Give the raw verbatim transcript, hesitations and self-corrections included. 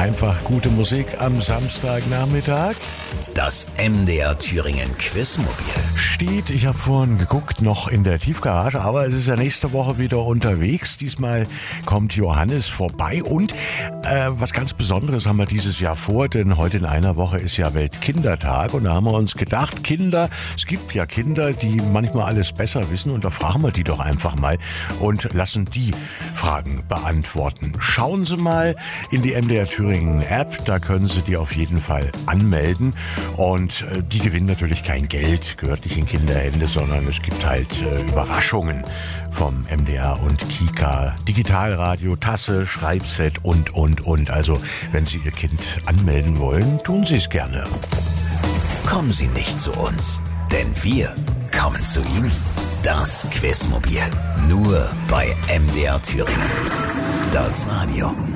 Einfach gute Musik am Samstagnachmittag. Das M D R Thüringen Quizmobil Steht, ich habe vorhin geguckt, noch in der Tiefgarage, aber es ist ja nächste Woche wieder unterwegs. Diesmal kommt Johannes vorbei und äh, was ganz Besonderes haben wir dieses Jahr vor, denn heute in einer Woche ist ja Weltkindertag und da haben wir uns gedacht, Kinder, es gibt ja Kinder, die manchmal alles besser wissen und da fragen wir die doch einfach mal und lassen die Fragen beantworten. Schauen Sie mal in die M D R Thüringen App, da können Sie die auf jeden Fall anmelden und äh, die gewinnen natürlich kein Geld, gehört nicht in Kinderhände, sondern es gibt halt äh, Überraschungen vom M D R und Kika, Digitalradio, Tasse, Schreibset und, und, und. Also, wenn Sie Ihr Kind anmelden wollen, tun Sie es gerne. Kommen Sie nicht zu uns, denn wir kommen zu Ihnen. Das Quizmobil, nur bei M D R Thüringen. Das Radio.